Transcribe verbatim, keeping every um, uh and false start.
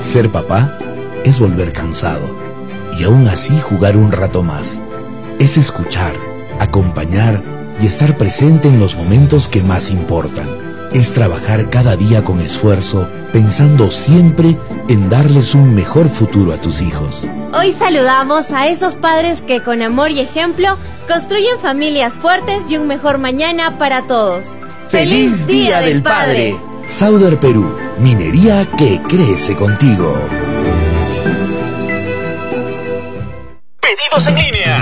Ser papá es volver cansado y aún así jugar un rato más. Es escuchar, acompañar y estar presente en los momentos que más importan. Es trabajar cada día con esfuerzo, pensando siempre en darles un mejor futuro a tus hijos. Hoy saludamos a esos padres que con amor y ejemplo construyen familias fuertes y un mejor mañana para todos. ¡Feliz Día del Padre! Sauder Perú, minería que crece contigo. Pedidos en línea.